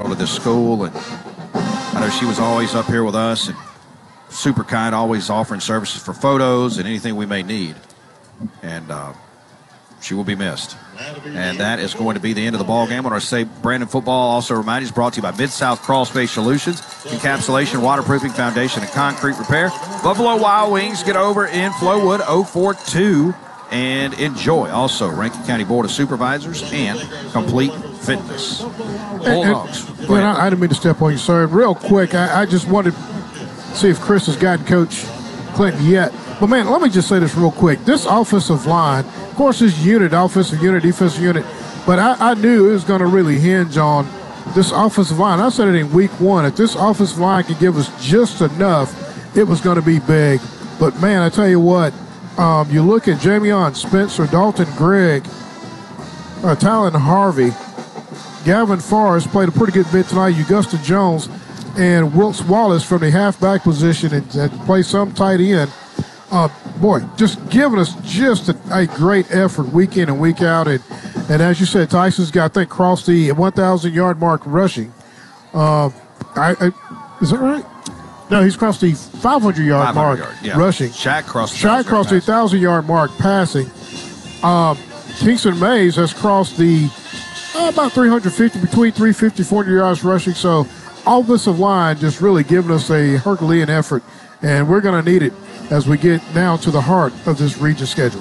to this school, and I know she was always up here with us and super kind, always offering services for photos and anything we may need. And she will be missed. And that is going to be the end of the ball game. I want to say Brandon Football also remind you is brought to you by Mid-South Crawl Space Solutions, encapsulation, waterproofing, foundation, and concrete repair. Buffalo Wild Wings get over in Flowood 042 and enjoy. Also, Rankin County Board of Supervisors and Complete Fitness. Bulldogs. I didn't mean to step on you, sir. Real quick, I just wanted to see if Chris has gotten Coach Clinton yet. But, man, let me just say this real quick. This offensive line, of course, this unit, offensive unit, defensive unit, but I knew it was going to really hinge on this offensive line. I said it in week one. If this offensive line could give us just enough, it was going to be big. But, man, I tell you what, you look at Jamion Spencer, Dalton Gregg, Talon Harvey, Gavin Forrest played a pretty good bit tonight, Augusta Jones, and Wilkes Wallace from the halfback position and play some tight end. Boy, just giving us just a great effort week in and week out. And as you said, Tyson's got, I think, crossed the 1,000-yard mark rushing. Is that right? No, he's crossed the 500-yard mark rushing. Shaq crossed the 1,000-yard mark passing. Kingston Mays has crossed the about 350, between 350 and 400 yards rushing. So offensive line just really giving us a Herculean effort, and we're going to need it as we get now to the heart of this region schedule.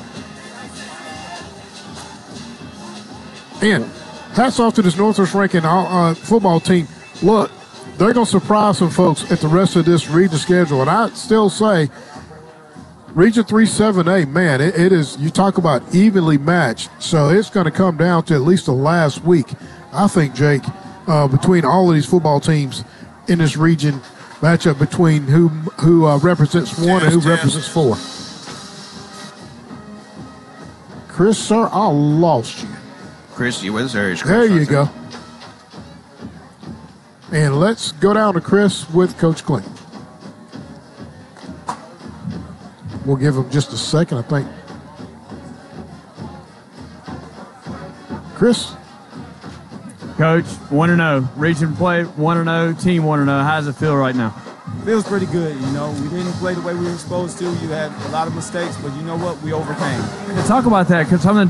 And hats off to this Northwest Rankin football team. Look, they're going to surprise some folks at the rest of this region schedule. And I still say Region 3-7A, man, it is, you talk about evenly matched. So it's going to come down to at least the last week, I think, Jake, between all of these football teams in this region. Matchup between who represents one and who represents four. Chris, sir, I lost you. Chris, you with us? There you go. And let's go down to Chris with Coach Clinton. We'll give him just a second, I think. Chris? Coach, 1-0. Region play, 1-0. Team 1-0. How does it feel right now? Feels pretty good. You know, we didn't play the way we were supposed to. You had a lot of mistakes, but you know what? We overcame. Talk about that, because some of the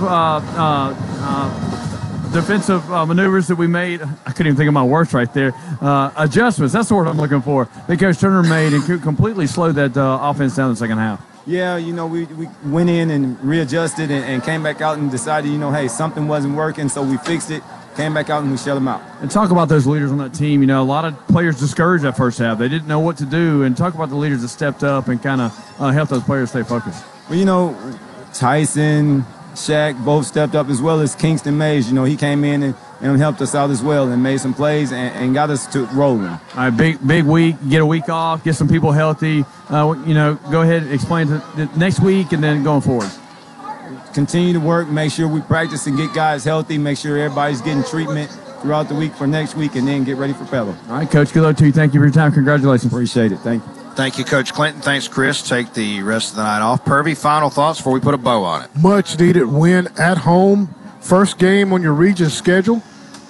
defensive maneuvers that we made, I couldn't even think of my words right there. Adjustments, that's the word I'm looking for, that Coach Turner made and completely slowed that offense down in the second half. Yeah, you know, we went in and readjusted and came back out and decided, you know, hey, something wasn't working, so we fixed it. Came back out and we shut them out. And talk about those leaders on that team. You know, a lot of players discouraged that first half. They didn't know what to do. And talk about the leaders that stepped up and kind of helped those players stay focused. Well, you know, Tyson, Shaq both stepped up, as well as Kingston Mays. You know, he came in and helped us out as well and made some plays and got us to rolling. All right, big week. Get a week off. Get some people healthy. You know, go ahead and explain the next week and then going forward. Continue to work, make sure we practice and get guys healthy, make sure everybody's getting treatment throughout the week for next week, and then get ready for Pella. All right, Coach, good luck to you. Thank you for your time. Congratulations. Appreciate it. Thank you. Thank you, Coach Clinton. Thanks, Chris. Take the rest of the night off. Purvey, final thoughts before we put a bow on it. Much needed win at home. First game on your region schedule.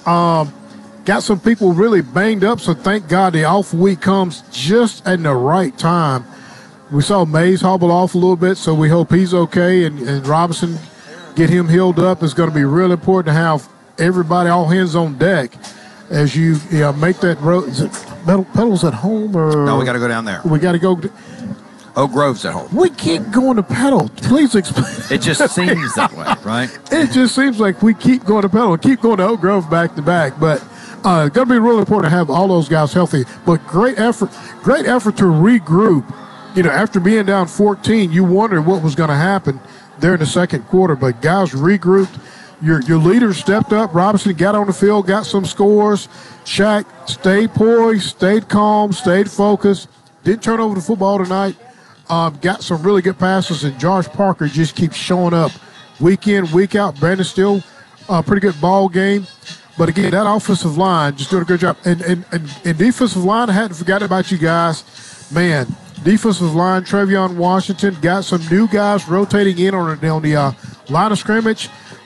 Got some people really banged up, so thank God the off week comes just at the right time. We saw Mays hobble off a little bit, so we hope he's okay, and Robinson, get him healed up. It's going to be real important to have everybody, all hands on deck, as you make that road. Is it Pedals at home? Or no, we got to go down there. We got to go. Oak Grove's at home. We keep going to Pedal. Please explain. It just seems that way, right? It just seems like we keep going to Pedal and keep going to Oak Grove back to back. But it's going to be really important to have all those guys healthy. But great effort to regroup. You know, after being down 14, you wondered what was going to happen there in the second quarter. But guys regrouped. Your leaders stepped up. Robinson got on the field, got some scores. Shaq stayed poised, stayed calm, stayed focused. Didn't turn over the football tonight. Got some really good passes, and Josh Parker just keeps showing up week in, week out. Brandon Steele, pretty good ball game. But again, that offensive line just doing a good job. And defensive line, I hadn't forgotten about you guys. Man, defensive line, Trevion Washington, got some new guys rotating in on the line of scrimmage.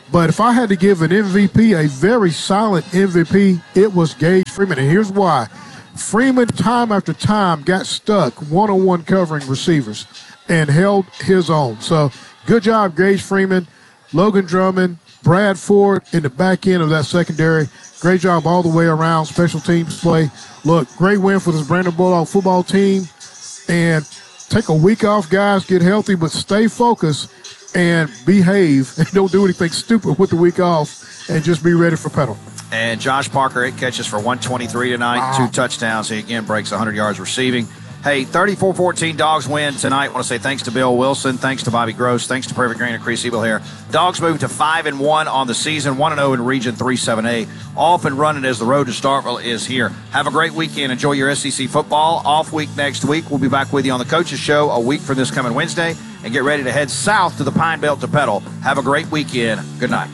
But if I had to give an MVP, a very solid MVP, it was Gage Freeman. And here's why. Freeman, time after time, got stuck one-on-one covering receivers and held his own. So good job, Gage Freeman, Logan Drummond, Brad Ford in the back end of that secondary. Great job all the way around, special teams play. Look, great win for this Brandon Bulldog football team. And take a week off, guys, get healthy, but stay focused and behave. And don't do anything stupid with the week off and just be ready for Petal. And Josh Parker, 8 catches for 123 tonight, Wow. 2 touchdowns. He again breaks 100 yards receiving. Hey, 34-14 Dogs win tonight. I want to say thanks to Bill Wilson, thanks to Bobby Gross, thanks to Perfect Green and Chris Ebel here. Dogs moved to 5-1 on the season, 1-0 in Region 3-7A. Off and running as the road to Starkville is here. Have a great weekend. Enjoy your SEC football. Off week next week. We'll be back with you on the Coaches Show a week from this coming Wednesday. And get ready to head south to the Pine Belt to Petal. Have a great weekend. Good night.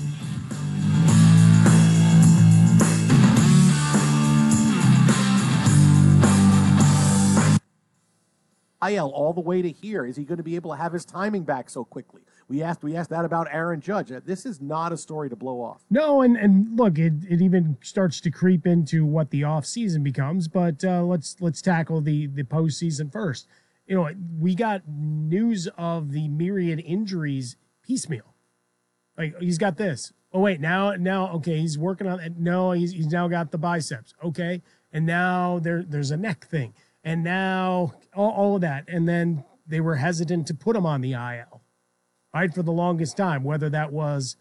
IL all the way to here. Is he going to be able to have his timing back so quickly? We asked that about Aaron Judge. This is not a story to blow off. No, and look, it even starts to creep into what the off season becomes. But let's tackle the postseason first. You know, we got news of the myriad injuries piecemeal. Like he's got this. Oh wait, now okay, he's working on it. No, he's now got the biceps. Okay, and now there's a neck thing. And now all of that. And then they were hesitant to put him on the IL, right, for the longest time, whether that was,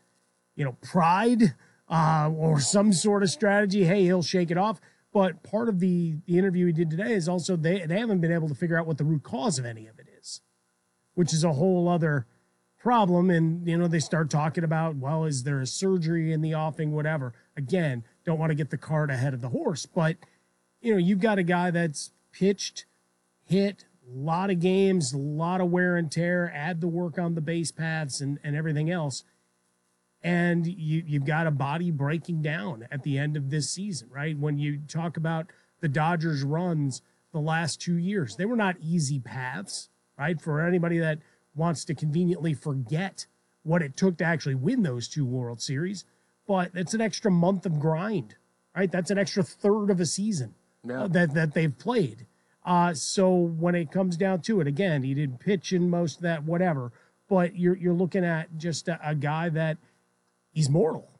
pride or some sort of strategy. Hey, he'll shake it off. But part of the interview he did today is also they haven't been able to figure out what the root cause of any of it is, which is a whole other problem. And, they start talking about, well, is there a surgery in the offing, whatever. Again, don't want to get the cart ahead of the horse. But, you've got a guy that's pitched, hit, a lot of games, a lot of wear and tear, add the work on the base paths and everything else. And you've got a body breaking down at the end of this season, right? When you talk about the Dodgers' runs the last 2 years, they were not easy paths, right? For anybody that wants to conveniently forget what it took to actually win those 2 World Series. But it's an extra month of grind, right? That's an extra third of a season. Yeah. That they've played. So when it comes down to it, again, he didn't pitch in most of that, whatever. But you're looking at just a guy that he's mortal,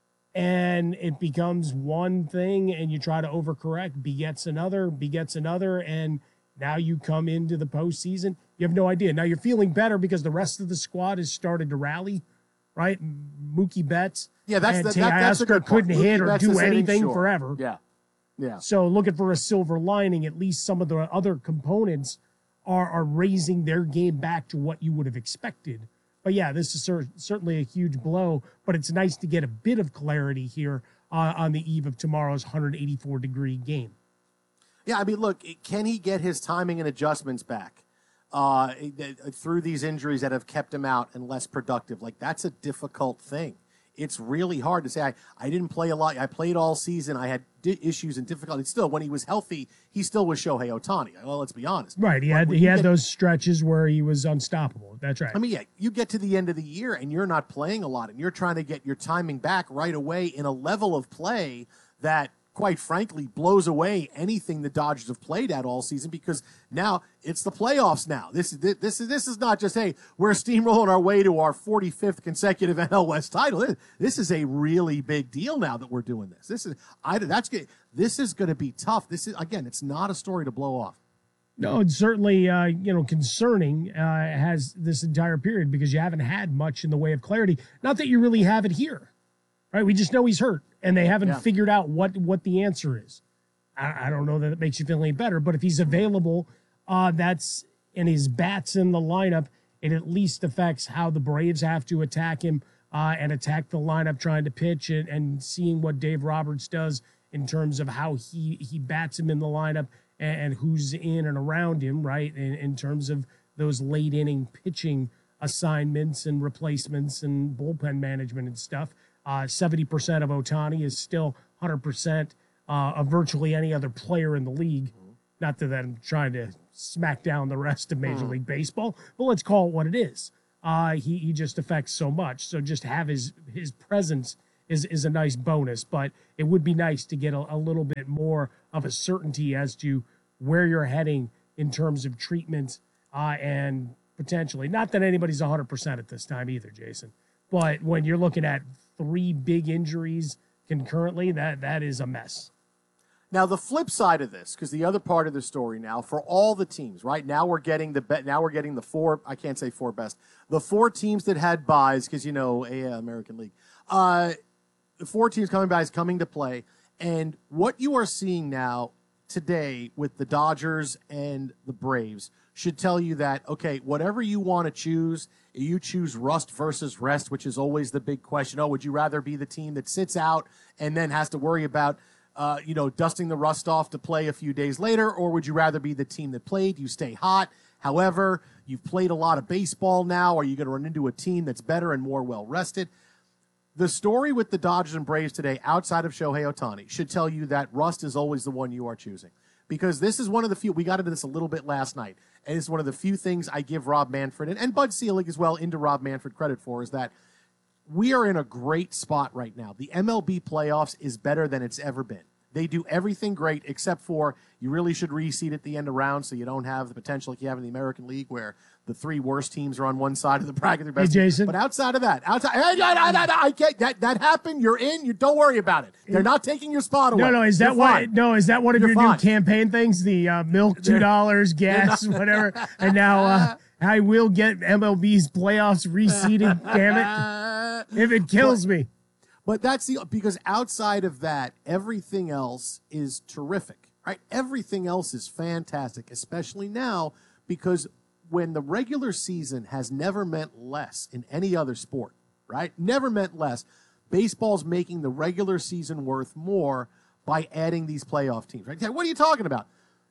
and it becomes one thing, and you try to overcorrect, begets another, and now you come into the postseason. You have no idea. Now you're feeling better because the rest of the squad has started to rally, right? Mookie Betts, that's and that's a good point. couldn't hit or Mookie Betts do is hitting, anything sure. forever. Yeah. So looking for a silver lining, at least some of the other components are raising their game back to what you would have expected. But yeah, this is certainly a huge blow, but it's nice to get a bit of clarity here on the eve of tomorrow's 184-degree game. Yeah, I mean, look, can he get his timing and adjustments back through these injuries that have kept him out and less productive? Like, that's a difficult thing. It's really hard to say. I didn't play a lot. I played all season. I had issues and difficulties. Still, when he was healthy, he still was Shohei Ohtani. Well, let's be honest. Right. He had those stretches where he was unstoppable. That's right. I mean, yeah, you get to the end of the year and you're not playing a lot, and you're trying to get your timing back right away in a level of play that, quite frankly, blows away anything the Dodgers have played at all season, because now it's the playoffs now. This is not just, hey, we're steamrolling our way to our 45th consecutive NL West title. This is a really big deal now that we're doing this. This is going to be tough. This is, again, it's not a story to blow off. No, it's certainly concerning has this entire period, because you haven't had much in the way of clarity. Not that you really have it here, right? We just know he's hurt, and they haven't figured out what the answer is. I don't know that it makes you feel any better, but if he's available, and his bat's in the lineup, it at least affects how the Braves have to attack him and attack the lineup trying to pitch it, and seeing what Dave Roberts does in terms of how he bats him in the lineup and who's in and around him, right, in terms of those late inning pitching assignments and replacements and bullpen management and stuff. 70% of Ohtani is still 100% of virtually any other player in the league. Not that I'm trying to smack down the rest of Major League Baseball, but let's call it what it is. he just affects so much. So just have his presence is a nice bonus, but it would be nice to get a little bit more of a certainty as to where you're heading in terms of treatment and potentially, not that anybody's 100% at this time either, Jason, but when you're looking at 3 big injuries concurrently, that is a mess. Now the flip side of this, because the other part of the story now for all the teams, right now we're getting the 4. I can't say 4 best. The 4 teams that had buys, because American League. The 4 teams coming to play, and what you are seeing now today with the Dodgers and the Braves should tell you that, okay, whatever you want to choose, you choose rust versus rest, which is always the big question. Oh, would you rather be the team that sits out and then has to worry about, dusting the rust off to play a few days later, or would you rather be the team that played, you stay hot? However, you've played a lot of baseball now. Are you going to run into a team that's better and more well-rested? The story with the Dodgers and Braves today, outside of Shohei Ohtani, should tell you that rust is always the one you are choosing. Because this is one of the few, we got into this a little bit last night, and it's one of the few things I give Rob Manfred and Bud Selig as well into Rob Manfred credit for, is that we are in a great spot right now. The MLB playoffs is better than it's ever been. They do everything great except for you really should reseed at the end of rounds so you don't have the potential like you have in the American League where the 3 worst teams are on one side of the bracket. Hey, Jason. But outside of that, I can't. That happened. You're in. You don't worry about it. They're not taking your spot away. No. Is that one of your new campaign things? The milk $2, gas, whatever. And now I will get MLB's playoffs reseeded. Damn it! If it kills me. But that's because outside of that, everything else is terrific, right? Everything else is fantastic, especially now because when the regular season has never meant less in any other sport, right? Never meant less. Baseball's making the regular season worth more by adding these playoff teams, right? What are you talking about?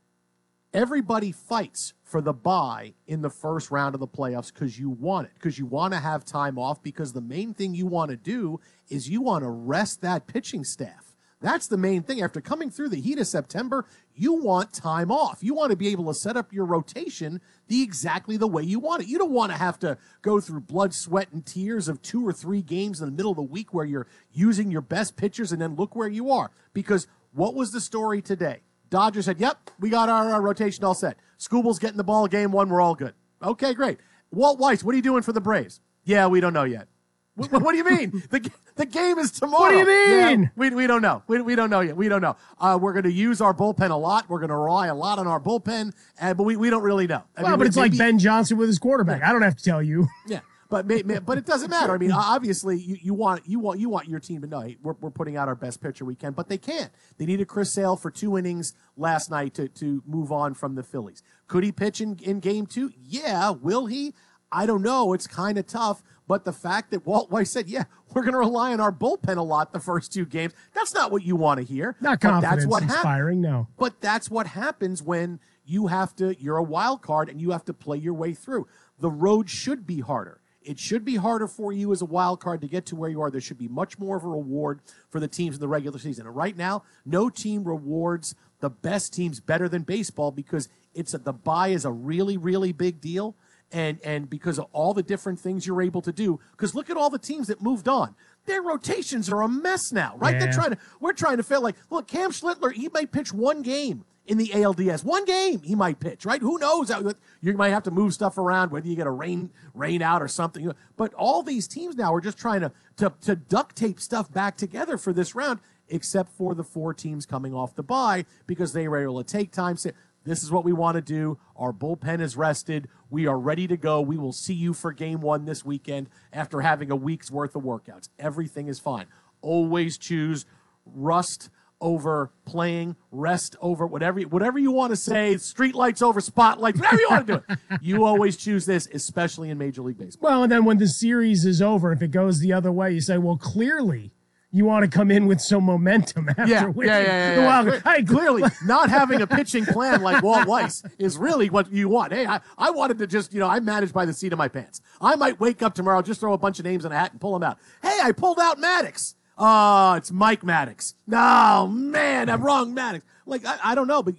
Everybody fights for the bye in the first round of the playoffs because you want it, because you want to have time off, because the main thing you want to do is you want to rest that pitching staff. That's the main thing. After coming through the heat of September, you want time off. You want to be able to set up your rotation exactly the way you want it. You don't want to have to go through blood, sweat, and tears of 2 or 3 games in the middle of the week where you're using your best pitchers and then look where you are. Because what was the story today? Dodgers said, yep, we got our rotation all set. Skubal's getting the ball game 1. We're all good. Okay, great. Walt Weiss, what are you doing for the Braves? Yeah, we don't know yet. What do you mean? The game is tomorrow. What do you mean? Yeah, we don't know. We don't know yet. We don't know. We're going to use our bullpen a lot. We're going to rely a lot on our bullpen, but we don't really know. But it's like Ben Johnson with his quarterback. Yeah. I don't have to tell you. Yeah. But it doesn't matter. I mean, obviously, you want your team to know, hey, we're putting out our best pitcher we can, but they can't. They needed Chris Sale for 2 innings last night to move on from the Phillies. Could he pitch in game 2? Yeah. Will he? I don't know. It's kind of tough. But the fact that Walt Weiss said, yeah, we're going to rely on our bullpen a lot the first 2 games, that's not what you want to hear. Not confidence inspiring, no. But that's what happens when you're a wild card and you have to play your way through. The road should be harder. It should be harder for you as a wild card to get to where you are. There should be much more of a reward for the teams in the regular season. And right now, no team rewards the best teams better than baseball because the bye is a really, really big deal. And because of all the different things you're able to do. Because look at all the teams that moved on. Their rotations are a mess now, right? Yeah. We're trying to feel like, look, Cam Schlittler, he might pitch 1 game in the ALDS. 1 game he might pitch, right? Who knows? You might have to move stuff around, whether you get a rain out or something. But all these teams now are just trying to duct tape stuff back together for this round, except for the 4 teams coming off the bye because they were able to take time. Say, this is what we want to do. Our bullpen is rested. We are ready to go. We will see you for game 1 this weekend after having a week's worth of workouts. Everything is fine. Always choose rust over playing, rest over whatever you want to say, streetlights over spotlights, whatever you want to do it. You always choose this, especially in Major League Baseball. Well, and then when the series is over, if it goes the other way, you say, well, clearly you want to come in with some momentum after winning. Yeah. Hey, clearly, not having a pitching plan like Walt Weiss is really what you want. Hey, I wanted to just, I managed by the seat of my pants. I might wake up tomorrow, just throw a bunch of names in a hat and pull them out. Hey, I pulled out Maddox. Oh, it's Mike Maddox. No, man, I'm wrong, Maddox. Like, I don't know, but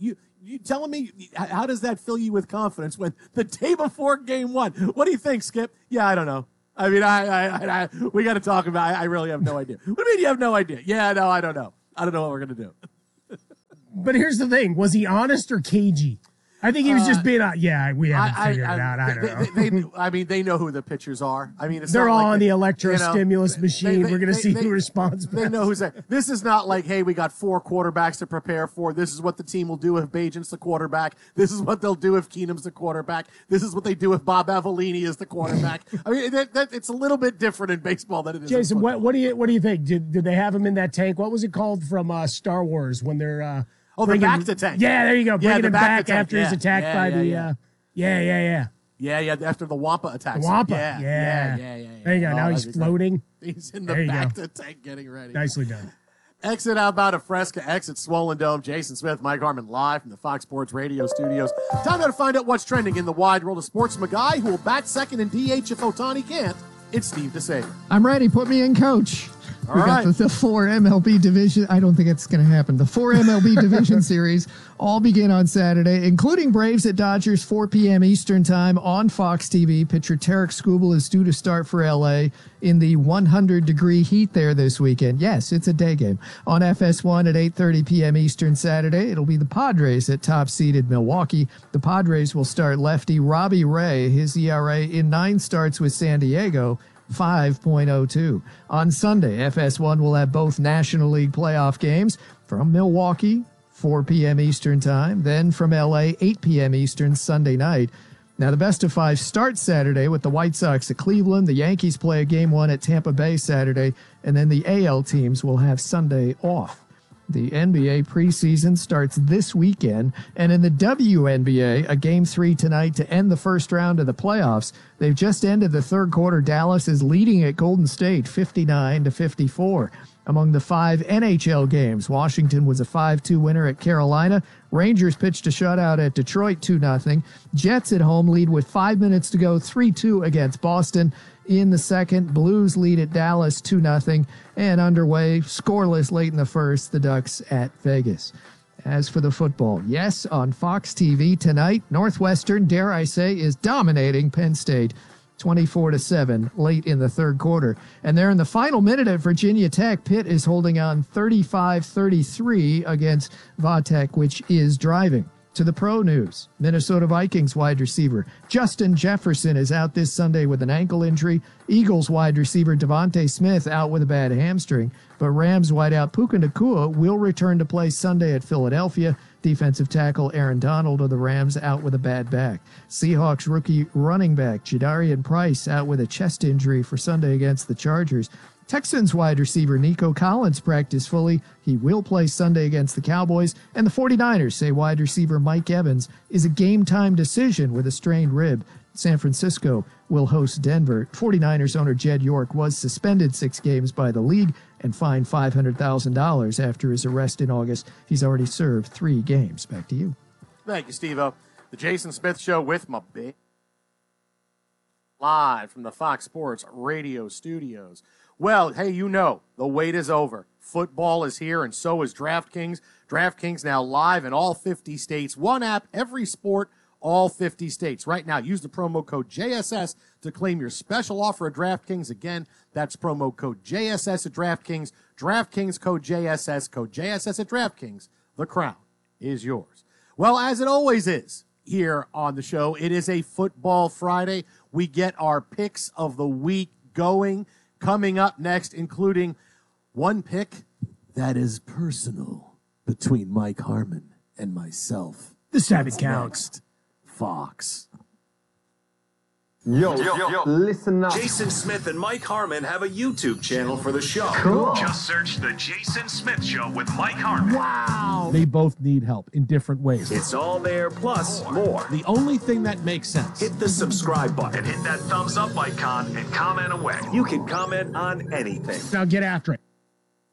you telling me, how does that fill you with confidence when the day before game one? What do you think, Skip? Yeah, I don't know. I mean, we got to talk about it. I really have no idea. What do you mean you have no idea? Yeah, no, I don't know. I don't know what we're going to do. But here's the thing. Was he honest or cagey? I think he was just being, yeah, we haven't figured it out. I don't know. They know who the pitchers are. I mean, they're all like on the electro-stimulus machine. We're going to see who responds best. They know who's there. This is not like, hey, we got 4 quarterbacks to prepare for. This is what the team will do if Bajan's the quarterback. This is what they'll do if Keenum's the quarterback. This is what they do if Bob Avellini is the quarterback. I mean, it's a little bit different in baseball than it is Jason, in football. what do you think? Did they have him in that tank? What was it called from Star Wars when they're the bacta tank. Yeah, there you go. Bringing the him back tank. after he's attacked by the Yeah, after the Wampa attacks. The Wampa. Yeah. There you go. Now he's floating. He's in the bacta tank getting ready. Nicely done. Exit outbound of Fresca, exit Swollen Dome. Jason Smith, Mike Harmon, live from the Fox Sports Radio studios. Time now to find out what's trending in the wide world of sports. From a guy who will bat second in DH if Ohtani can't, it's Steve DeSager. I'm ready. Put me in, coach. All we right. got the 4 MLB division. I don't think it's going to happen. The 4 MLB division series all begin on Saturday, including Braves at Dodgers, 4 p.m. Eastern time on Fox TV. Pitcher Tarek Skubal is due to start for L.A. in the 100-degree heat there this weekend. Yes, it's a day game. On FS1 at 8:30 p.m. Eastern Saturday, it'll be the Padres at top-seeded Milwaukee. The Padres will start lefty Robbie Ray. His ERA in 9 starts with San Diego, 5.02. On Sunday, FS1 will have both National League playoff games from Milwaukee, 4 p.m. Eastern time, then from LA, 8 p.m. Eastern Sunday night. Now, the best of 5 starts Saturday with the White Sox at Cleveland. The Yankees play a game 1 at Tampa Bay Saturday, and then the AL teams will have Sunday off. The NBA preseason starts this weekend, and in the WNBA, a Game 3 tonight to end the first round of the playoffs. They've just ended the third quarter. Dallas is leading at Golden State 59-54. Among the 5 NHL games, Washington was a 5-2 winner at Carolina. Rangers pitched a shutout at Detroit 2-0. Jets at home lead with 5 minutes to go 3-2 against Boston. In the second, Blues lead at Dallas 2-0. And underway, scoreless late in the first, the Ducks at Vegas. As for the football, yes, on Fox TV tonight, Northwestern, dare I say, is dominating Penn State 24-7 late in the third quarter. And there in the final minute at Virginia Tech, Pitt is holding on 35-33 against Vatech, which is driving. To the pro news, Minnesota Vikings wide receiver Justin Jefferson is out this Sunday with an ankle injury. Eagles wide receiver Devontae Smith out with a bad hamstring. But Rams wideout Puka Nacua will return to play Sunday at Philadelphia. Defensive tackle Aaron Donald of the Rams out with a bad back. Seahawks rookie running back Jadarian Price out with a chest injury for Sunday against the Chargers. Texans wide receiver Nico Collins practiced fully. He will play Sunday against the Cowboys. And the 49ers say wide receiver Mike Evans is a game-time decision with a strained rib. San Francisco will host Denver. 49ers owner Jed York was suspended 6 games by the league and fined $500,000 after his arrest in August. He's already served 3 games. Back to you. Thank you, Steve-O. The Jason Smith Show with my big live from the Fox Sports Radio studios. Well, hey, you know, the wait is over. Football is here, and so is DraftKings. DraftKings now live in all 50 states. One app, every sport, all 50 states. Right now, use the promo code JSS to claim your special offer at DraftKings. Again, that's promo code JSS at DraftKings. DraftKings code JSS at DraftKings. The crown is yours. Well, as it always is here on the show, it is a Football Friday. We get our picks of the week going. Coming up next, including one pick that is personal between Mike Harmon and myself. The 7 count. Next, Fox. Yo, listen up. Jason Smith and Mike Harmon have a YouTube channel for the show. Cool. Just search The Jason Smith Show with Mike Harmon. Wow. They both need help in different ways. It's all there, plus more. The only thing that makes sense. Hit the subscribe button. And hit that thumbs up icon and comment away. You can comment on anything. Now get after it.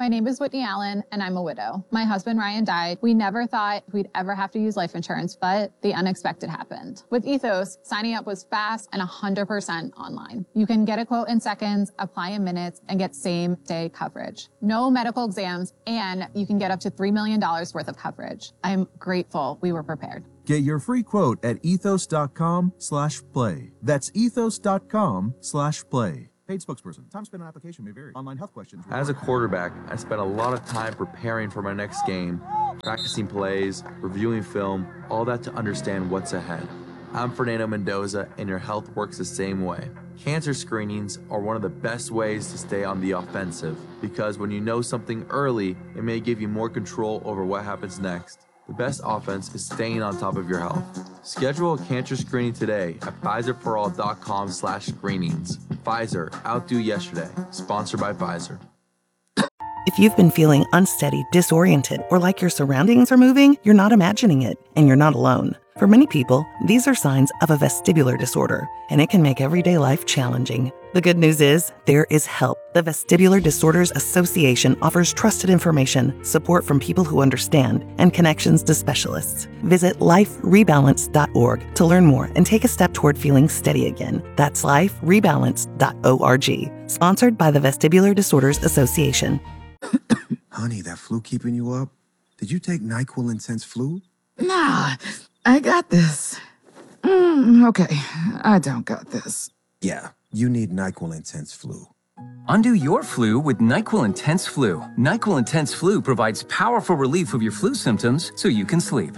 My name is Whitney Allen, and I'm a widow. My husband, Ryan, died. We never thought we'd ever have to use life insurance, but the unexpected happened. With Ethos, signing up was fast and 100% online. You can get a quote in seconds, apply in minutes, and get same-day coverage. No medical exams, and you can get up to $3 million worth of coverage. I'm grateful we were prepared. Get your free quote at ethos.com/play. That's ethos.com/play. Paid spokesperson. Time spent on application may vary. Online health questions. As a quarterback, I spent a lot of time preparing for my next game, practicing plays, reviewing film, all that to understand what's ahead. I'm Fernando Mendoza, and your health works the same way. Cancer screenings are one of the best ways to stay on the offensive, because when you know something early, it may give you more control over what happens next. The best offense is staying on top of your health. Schedule a cancer screening today at Pfizerforall.com/screenings. Pfizer, outdo yesterday. Sponsored by Pfizer. If you've been feeling unsteady, disoriented, or like your surroundings are moving, you're not imagining it, and you're not alone. For many people, these are signs of a vestibular disorder, and it can make everyday life challenging. The good news is, there is help. The Vestibular Disorders Association offers trusted information, support from people who understand, and connections to specialists. Visit liferebalance.org to learn more and take a step toward feeling steady again. That's liferebalance.org. Sponsored by the Vestibular Disorders Association. Honey, that flu keeping you up? Did you take NyQuil Intense Flu? Nah, I got this. Okay, I don't got this. Yeah, you need NyQuil Intense Flu. Undo your flu with NyQuil Intense Flu. NyQuil Intense Flu provides powerful relief of your flu symptoms so you can sleep.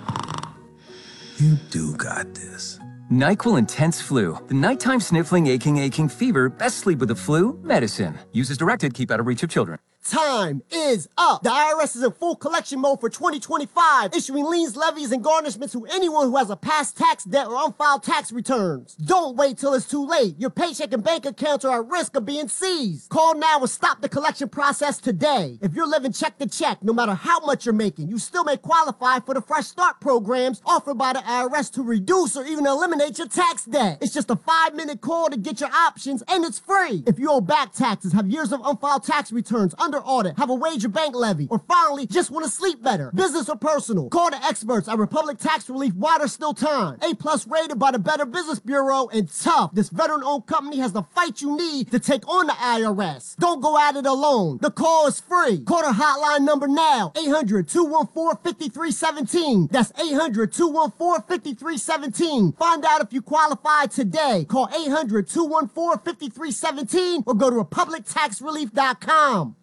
You do got this. NyQuil Intense Flu. The nighttime sniffling, aching fever. Best sleep with the flu medicine. Use as directed. Keep out of reach of children. Time is up. The IRS is in full collection mode for 2025, issuing liens, levies, and garnishments to anyone who has a past tax debt or unfiled tax returns. Don't wait till it's too late. Your paycheck and bank accounts are at risk of being seized. Call now and stop the collection process today. If you're living check to check, no matter how much you're making, you still may qualify for the Fresh Start programs offered by the IRS to reduce or even eliminate your tax debt. It's just a 5-minute call to get your options, and it's free. If you owe back taxes, have years of unfiled tax returns, under audit, have a wage or bank levy, or finally just want to sleep better, business or personal, call the experts at Republic Tax Relief while there's still time. A+ rated by the Better Business Bureau, and tough. This veteran-owned company has the fight you need to take on the IRS. Don't go at it alone. The call is free. Call their hotline number now, 800-214-5317. That's 800-214-5317. Find out if you qualify today. Call 800-214-5317 or go to republictaxrelief.com.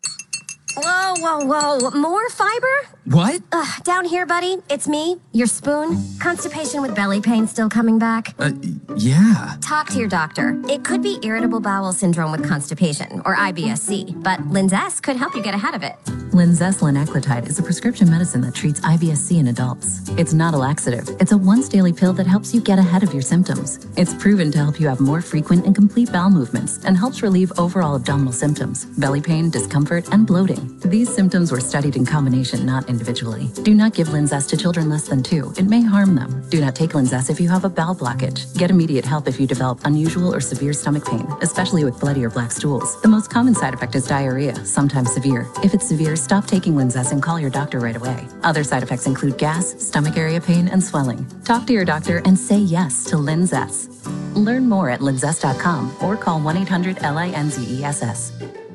Whoa. More fiber? What? Down here, buddy. It's me, your spoon. Constipation with belly pain still coming back? Yeah. Talk to your doctor. It could be irritable bowel syndrome with constipation, or IBS-C, but Linzess could help you get ahead of it. Linzess linaclotide is a prescription medicine that treats IBS-C in adults. It's not a laxative. It's a once-daily pill that helps you get ahead of your symptoms. It's proven to help you have more frequent and complete bowel movements and helps relieve overall abdominal symptoms, belly pain, discomfort, and bloating. These symptoms were studied in combination, not individually. Do not give Linzess to children less than 2. It may harm them. Do not take Linzess if you have a bowel blockage. Get immediate help if you develop unusual or severe stomach pain, especially with bloody or black stools. The most common side effect is diarrhea, sometimes severe. If it's severe, stop taking Linzess and call your doctor right away. Other side effects include gas, stomach area pain, and swelling. Talk to your doctor and say yes to Linzess. Learn more at linzess.com or call 1-800-LINZESS.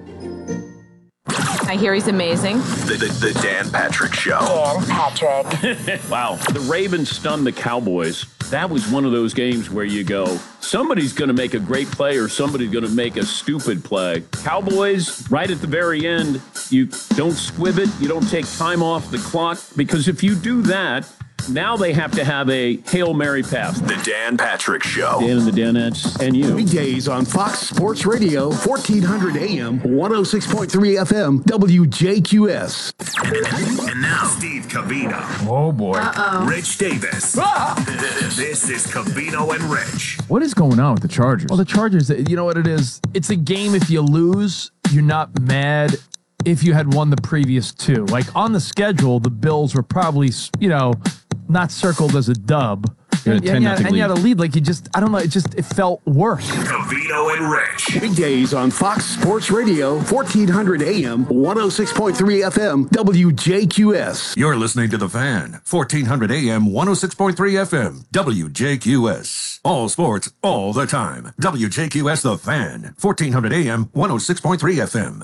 I hear he's amazing. The Dan Patrick Show. Dan Patrick. Wow. The Ravens stunned the Cowboys. That was one of those games where you go, somebody's going to make a great play or somebody's going to make a stupid play. Cowboys, right at the very end, you don't squib it. You don't take time off the clock, because if you do that, now they have to have a Hail Mary pass. The Dan Patrick Show. Dan and the Danettes and you. Weekdays on Fox Sports Radio, 1400 AM, 106.3 FM, WJQS. And now, Steve Covino. Oh, boy. Rich Davis. This is Covino and Rich. What is going on with the Chargers? Well, the Chargers, you know what it is? It's a game if you lose, you're not mad if you had won the previous 2. Like, on the schedule, the Bills were probably, not circled as a dub. and you had a lead. Like I don't know. It felt worse. Covino and Rich. Weekdays on Fox Sports Radio, 1400 AM, 106.3 FM, WJQS. You're listening to The Fan, 1400 AM, 106.3 FM, WJQS. All sports, all the time. WJQS The Fan, 1400 AM, 106.3 FM.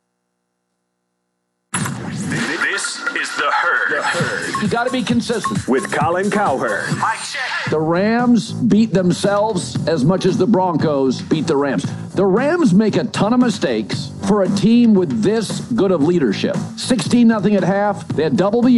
This is The Herd. You got to be consistent. With Colin Cowherd. Mike check. The Rams beat themselves as much as the Broncos beat the Rams. The Rams make a ton of mistakes for a team with this good of leadership. 16-0 at half. They had double the